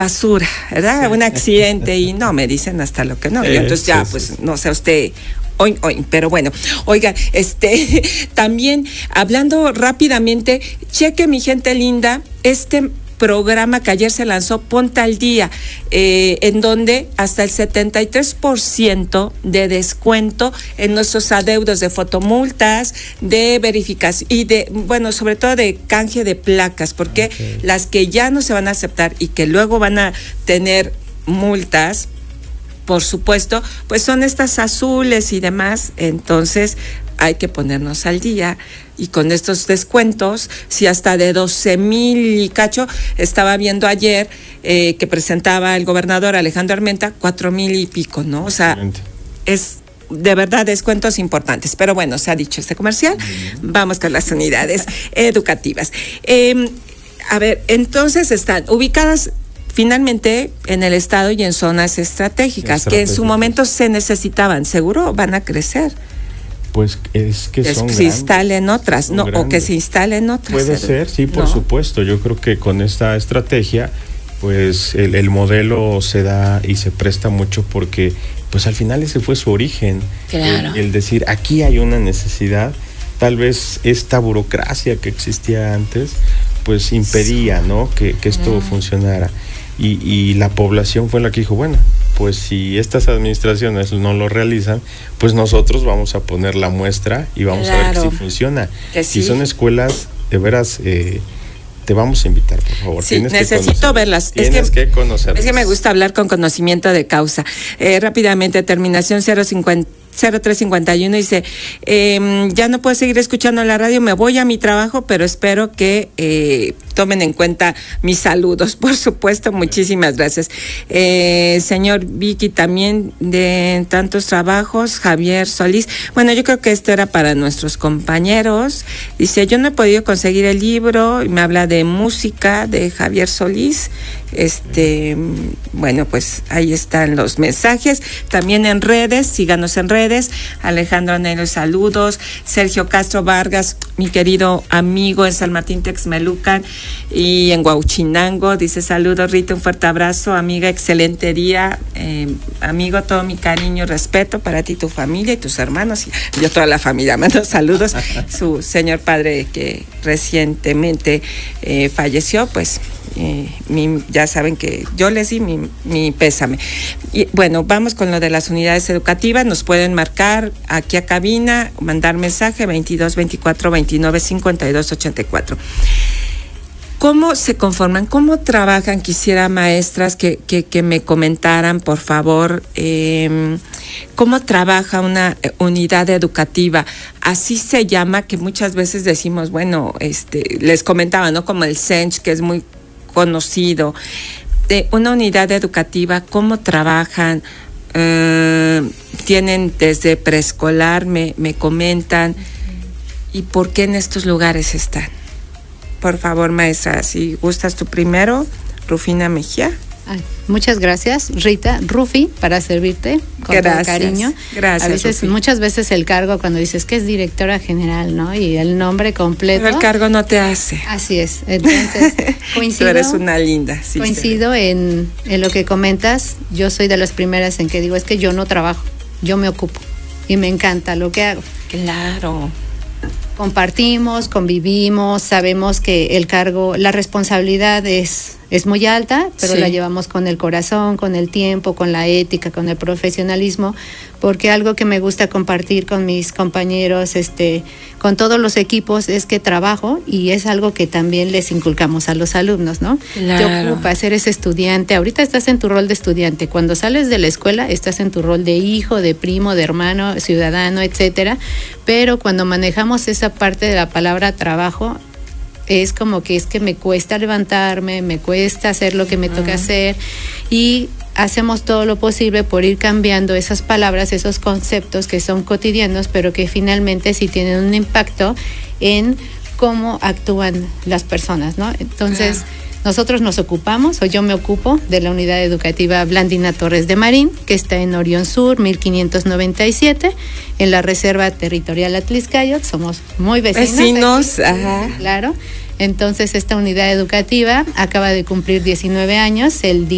basura, ¿verdad? Sí. Un accidente y no, me dicen hasta lo que no. Y entonces ya, pues, no sé usted... Hoy, pero bueno, oiga, también hablando rápidamente, cheque mi gente linda, programa que ayer se lanzó, Ponte al Día, en donde hasta el 73% de descuento en nuestros adeudos de fotomultas, de verificación y bueno, sobre todo de canje de placas, porque las que ya no se van a aceptar y que luego van a tener multas, por supuesto, pues son estas azules y demás, entonces hay que ponernos al día y con estos descuentos, si hasta de 12,000 y cacho, estaba viendo ayer que presentaba el gobernador Alejandro Armenta, 4,000 y pico, ¿no? O sea, es de verdad descuentos importantes, pero bueno, se ha dicho este comercial, vamos con las unidades educativas. A ver, entonces están ubicadas finalmente en el estado y en zonas estratégicas, que en su momento se necesitaban, seguro van a crecer. Pues es que son se instalen otras, ¿no? Grandes. O que se instalen otras. Puede ser, sí, por supuesto. Yo creo que con esta estrategia, pues el modelo se da y se presta mucho porque, pues al final ese fue su origen. Claro. El decir, aquí hay una necesidad, tal vez esta burocracia que existía antes, pues impedía, ¿no? Que esto funcionara. Y la población fue la que dijo, bueno, pues si estas administraciones no lo realizan, pues nosotros vamos a poner la muestra y vamos a ver que sí funciona. Si son escuelas, de veras, te vamos a invitar, por favor. Sí, necesito verlas. Tienes que conocerlas. Es que me gusta hablar con conocimiento de causa. Rápidamente, terminación 0351 dice, ya no puedo seguir escuchando la radio, me voy a mi trabajo, pero espero que tomen en cuenta mis saludos, por supuesto, muchísimas gracias. Señor Vicky, también de tantos trabajos, Javier Solís, bueno, yo creo que esto era para nuestros compañeros, dice, yo no he podido conseguir el libro, y me habla de música de Javier Solís, bueno, pues ahí están los mensajes, también en redes, síganos en redes, Alejandro Anelo, saludos, Sergio Castro Vargas, mi querido amigo en San Martín Texmelucan y en Huauchinango, dice saludos Rita, un fuerte abrazo, amiga, excelente día, amigo, todo mi cariño y respeto para ti, tu familia y tus hermanos y yo toda la familia, mando saludos, su señor padre que recientemente falleció, pues ya saben que yo les di mi pésame. Y bueno, vamos con lo de las unidades educativas, nos pueden marcar aquí a cabina, mandar mensaje 22 24 29 52 84. ¿Cómo se conforman? ¿Cómo trabajan? Quisiera, maestras, que me comentaran, por favor, cómo trabaja una unidad educativa. Así se llama, que muchas veces decimos, bueno, les comentaba, ¿no? Como el CENCH, que es muy conocido. De una unidad educativa, ¿cómo trabajan? Tienen desde preescolar, me comentan. ¿Y por qué en estos lugares están? Por favor, maestra, si gustas tú primero, Rufina Mejía. Muchas gracias, Rita. Rufi, para servirte con todo cariño. Gracias. A veces, muchas veces el cargo, cuando dices que es directora general, ¿no? Y el nombre completo. Pero el cargo no te hace. Así es. Entonces, coincido. Tú eres una linda. Sí, coincido en lo que comentas. Yo soy de las primeras en que digo, es que yo no trabajo, yo me ocupo. Y me encanta lo que hago. Claro. Compartimos, convivimos, sabemos que el cargo, la responsabilidad es muy alta, pero la llevamos con el corazón, con el tiempo, con la ética, con el profesionalismo, porque algo que me gusta compartir con mis compañeros, con todos los equipos, es que trabajo y es algo que también les inculcamos a los alumnos, ¿no? Claro. Te ocupas, eres estudiante, ahorita estás en tu rol de estudiante, cuando sales de la escuela estás en tu rol de hijo, de primo, de hermano, ciudadano, etcétera, pero cuando manejamos esa parte de la palabra trabajo, es como que me cuesta levantarme, me cuesta hacer lo que me toca hacer y hacemos todo lo posible por ir cambiando esas palabras, esos conceptos que son cotidianos, pero que finalmente sí tienen un impacto en cómo actúan las personas, ¿no? Entonces, nosotros nos ocupamos, o yo me ocupo, de la unidad educativa Blandina Torres de Marín, que está en Orión Sur, 1597, en la Reserva Territorial Atliscayot. Somos muy vecinos. Ajá. Claro. Entonces, esta unidad educativa acaba de cumplir 19 años el día